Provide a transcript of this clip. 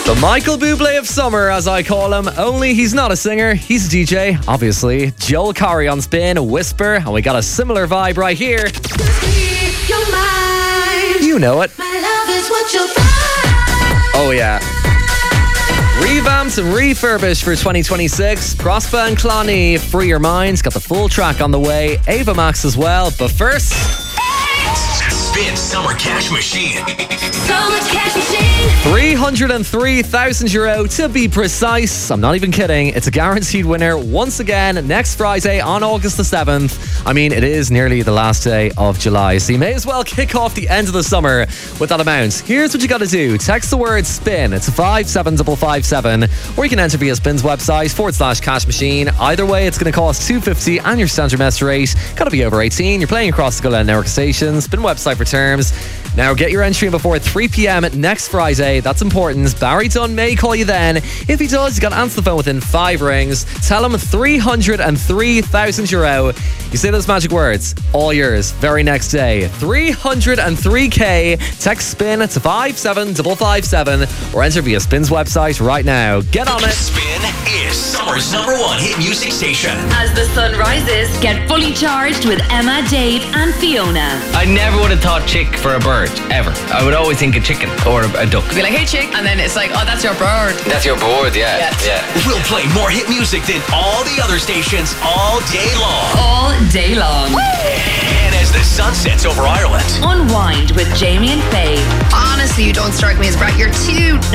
The Michael Bublé of summer, as I call him. Only he's not a singer, he's a DJ, obviously. Joel Corry on Spin, Whisper, and we got a similar vibe right here. You know it. Oh yeah. Revamped and refurbished for 2026. Prosper and Cloney, Free Your Minds, got the full track on the way. Ava Max as well, but first... Spin Summer Cash Machine. Summer Cash Machine. €303,000 to be precise. I'm not even kidding. It's a guaranteed winner once again next Friday on August the 7th. I mean, it is nearly the last day of July, so you may as well kick off the end of the summer with that amount. Here's what you got to do. Text the word SPIN. It's 57557, or you can enter via Spin's website /cash machine. Either way, it's going to cost $2.50 and your standard message rate. Got to be over 18. You're playing across the Go Loud network stations. Spin website for terms. Now get your entry in before 3 p.m. next Friday. That's important. Barry Dunn may call you then. If he does, you got to answer the phone within 5 rings. Tell him €303,000. You say those magic words, all yours. Very next day, 303k. Text SPIN to 57557 or enter via Spin's website right now. Get on it. Spin is summer's #1 hit music station. As the sun rises, get fully charged with Emma, Dave, and Fiona. I never would have thought chick for a bird, ever. I would always think a chicken or a duck. Be like, hey chick, and then it's like, oh, that's your bird. That's your bird, yeah. We'll play more hit music than all the other stations all day long. All day long. And as the sun sets over Ireland, Unwind with Jamie and Faye. Honestly, you don't strike me as bright. You're too